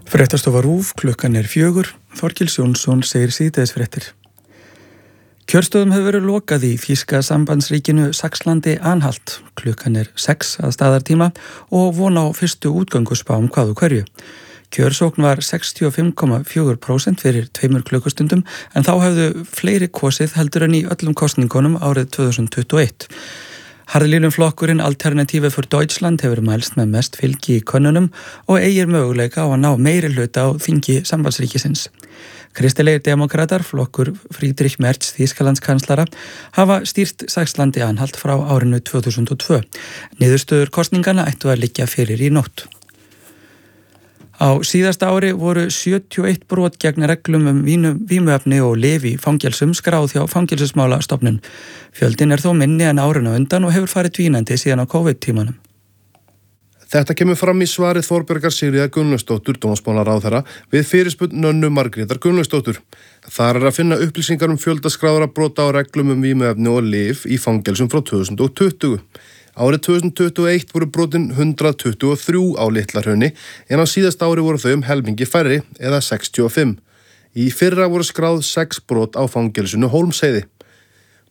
Fréttastofa RÚV, klukkan 4, Þorkils Jónsson segir síðdegisfréttir. Kjörstöðum hefur verið lokað í þýska sambandsríkinu Saxlandi-Anhalt. Klukkan 6 að staðartíma og von á fyrstu útgönguspám hvað og hverju. Kjörsókn var 65,4% fyrir 2 klukkustundum en þá hefðu fleiri kosið heldur en í öllum kosningunum árið 2021. Harðlínuflokkurinn Alternative für Deutschland hefur mælst með mest fylgi í könnunum og eigir möguleika á að ná meiri hluta á þingi sambandsríkisins. Kristilegir demokratar, flokkur Friedrich Merz Þýskalandskanslara, hafa stýrt Saxlandi-Anhalt frá árinu 2002. Niðurstöður kosningana ættu að liggja fyrir í nótt. Á síðasta ári voru 71 brot gegn reglum vímuefni og lyf í fangelsum skráð hjá Fangelsismálastofnun. Fjöldin þó minni en árinu undan og hefur farið dvínandi síðan á COVID-tímanum. Þetta kemur fram í svari Þorbjargar Sigríðar Gunnlaugsdóttur, dómsmálaráðherra, við fyrirspurn Nönnu Margrétar Gunnlaugsdóttur. Þar að finna upplýsingar fjölda skráðra brota á reglum vímuefni og lyf í fangelsum frá 2020. Árið 2021 voru brotin 123 á Litla-Hrauni en á síðasta ári voru þau helmingi færri eða 65. Í fyrra voru skráð 6 brot á fangelsinu Hólmsheiði.